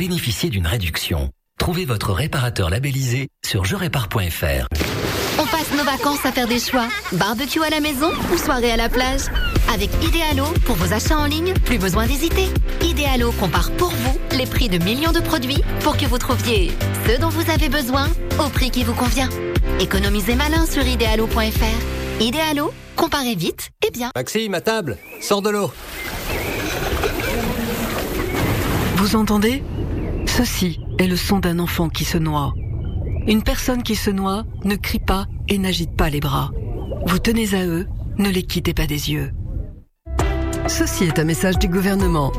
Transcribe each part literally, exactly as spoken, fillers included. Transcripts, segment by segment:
bénéficier d'une réduction. Trouvez votre réparateur labellisé sur je répare point f r. On passe nos vacances à faire des choix. Barbecue à la maison ou soirée à la plage. Avec Idealo, pour vos achats en ligne, plus besoin d'hésiter. Idealo compare pour vous les prix de millions de produits pour que vous trouviez ce dont vous avez besoin au prix qui vous convient. Économisez malin sur idealo point f r. Idealo, comparez vite et bien. Maxime, à table, sors de l'eau. Vous entendez ? Ceci est le son d'un enfant qui se noie. Une personne qui se noie ne crie pas et n'agite pas les bras. Vous tenez à eux, ne les quittez pas des yeux. Ceci est un message du gouvernement.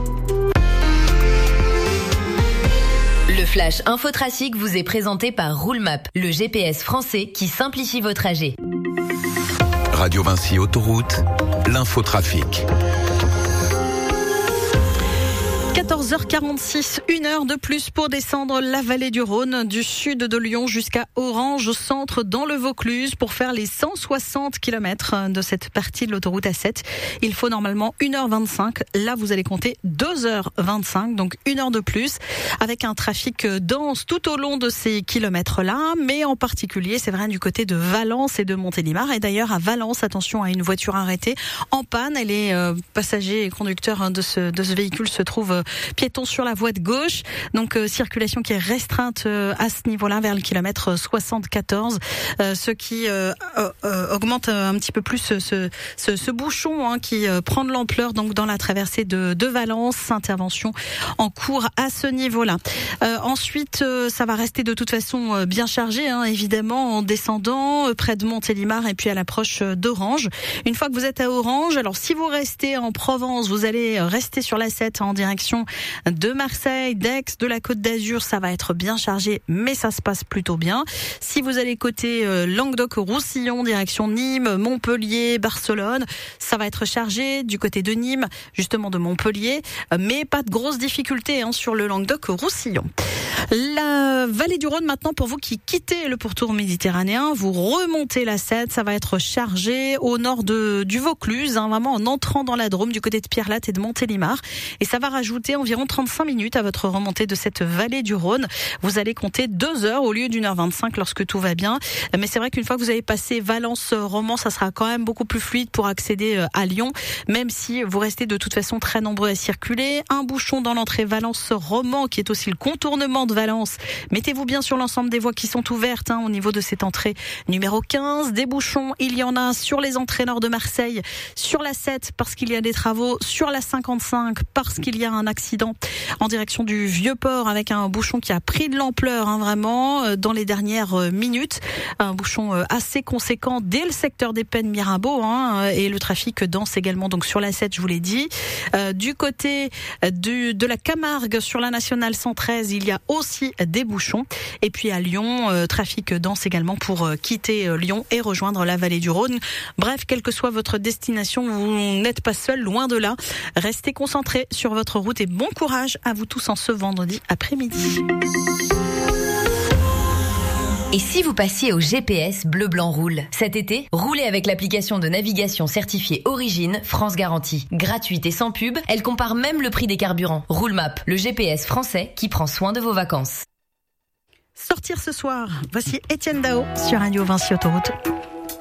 Le Flash Infotrafic vous est présenté par Roulemap, le G P S français qui simplifie vos trajets. Radio Vinci Autoroute, l'infotrafic. quatorze heures quarante-six, une heure de plus pour descendre la vallée du Rhône, du sud de Lyon jusqu'à Orange, au centre, dans le Vaucluse, pour faire les cent soixante kilomètres de cette partie de l'autoroute A sept. Il faut normalement une heure vingt-cinq. Là, vous allez compter deux heures vingt-cinq, donc une heure de plus, avec un trafic dense tout au long de ces kilomètres-là, mais en particulier, c'est vrai, du côté de Valence et de Montélimar. Et d'ailleurs, à Valence, attention à une voiture arrêtée en panne. Et les euh, passagers et conducteurs de ce, de ce véhicule se trouvent piétons sur la voie de gauche, donc euh, circulation qui est restreinte euh, à ce niveau-là vers le kilomètre soixante-quatorze, euh, ce qui euh, euh, augmente un petit peu plus ce, ce, ce, ce bouchon hein, qui euh, prend de l'ampleur donc dans la traversée de, de Valence. Intervention en cours à ce niveau-là. Euh, ensuite, euh, ça va rester de toute façon euh, bien chargé, hein, évidemment, en descendant euh, près de Montélimar et puis à l'approche euh, d'Orange. Une fois que vous êtes à Orange, alors si vous restez en Provence, vous allez rester sur l'A sept en direction de Marseille, d'Aix, de la Côte d'Azur, ça va être bien chargé, mais ça se passe plutôt bien. Si vous allez côté euh, Languedoc-Roussillon, direction Nîmes, Montpellier, Barcelone, ça va être chargé du côté de Nîmes, justement de Montpellier, euh, mais pas de grosses difficultés hein, sur le Languedoc-Roussillon. La vallée du Rhône maintenant, pour vous qui quittez le pourtour méditerranéen, vous remontez la sept, ça va être chargé au nord de, du Vaucluse, hein, vraiment en entrant dans la Drôme du côté de Pierrelatte et de Montélimar, et ça va rajouter environ trente-cinq minutes à votre remontée de cette vallée du Rhône. Vous allez compter deux heures au lieu d'une heure vingt-cinq lorsque tout va bien, mais c'est vrai qu'une fois que vous avez passé Valence-Romans, ça sera quand même beaucoup plus fluide pour accéder à Lyon, même si vous restez de toute façon très nombreux à circuler. Un bouchon dans l'entrée Valence-Romans qui est aussi le contournement de Valence. Mettez-vous bien sur l'ensemble des voies qui sont ouvertes hein, au niveau de cette entrée numéro quinze. Des bouchons, il y en a sur les entrées nord de Marseille, sur la sept parce qu'il y a des travaux, sur la cinquante-cinq parce qu'il y a un accident en direction du Vieux-Port avec un bouchon qui a pris de l'ampleur hein, vraiment euh, dans les dernières euh, minutes. Un bouchon euh, assez conséquent dès le secteur des Pennes Mirabeau hein, et le trafic dense également donc sur la sept, je vous l'ai dit. Euh, du côté du, de la Camargue sur la nationale cent treize, il y a aussi des bouchons. Et puis à Lyon, euh, trafic dense également pour euh, quitter euh, Lyon et rejoindre la vallée du Rhône. Bref, quelle que soit votre destination, vous n'êtes pas seul, loin de là. Restez concentrés sur votre route et bon courage à vous tous en ce vendredi après-midi. Et si vous passiez au G P S Bleu Blanc Roule ? Cet été, roulez avec l'application de navigation certifiée Origine France Garantie. Gratuite et sans pub, elle compare même le prix des carburants. Roulemap, le G P S français qui prend soin de vos vacances. Sortir ce soir, voici Étienne Dao sur Radio Vinci Autoroute.